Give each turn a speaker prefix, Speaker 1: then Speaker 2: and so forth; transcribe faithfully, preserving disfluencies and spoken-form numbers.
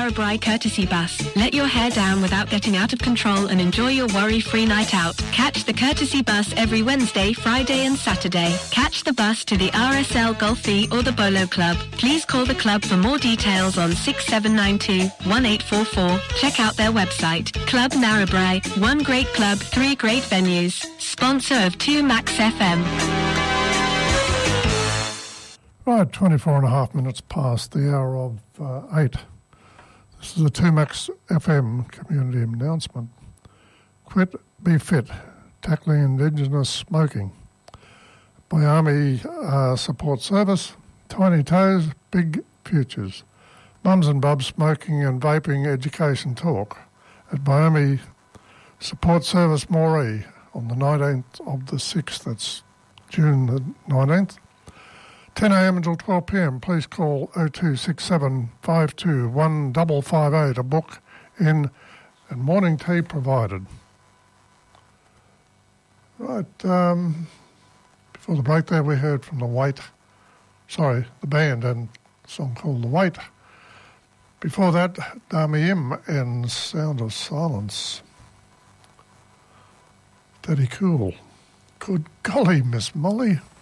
Speaker 1: Narrabri Courtesy Bus. Let your hair down without getting out of control and enjoy your worry-free night out. Catch the Courtesy Bus every Wednesday, Friday and Saturday. Catch the bus to the R S L Golfie or the Bolo Club. Please call the club for more details on six seven nine two, one eight four four. Check out their website. Club Narrabri. One great club, three great venues. Sponsor of two Max F M.
Speaker 2: Right, twenty-four and a half minutes past the hour of uh, eight. This is a two Max F M community announcement. Quit, be fit, tackling Indigenous smoking. Biami uh, Support Service, Tiny Toes, Big Futures. Mums and Bubs Smoking and Vaping Education Talk at Biami Support Service Moree on the nineteenth of the sixth, that's June the nineteenth. ten a.m. until twelve p.m. Please call oh two six seven, five two one, five five eight to book in and morning tea provided. Right, um, before the break there we heard from The Wait, sorry, the band and a song called The Wait. Before that, Dami Im and Sound of Silence. Daddy Cool. Good golly, Miss Molly.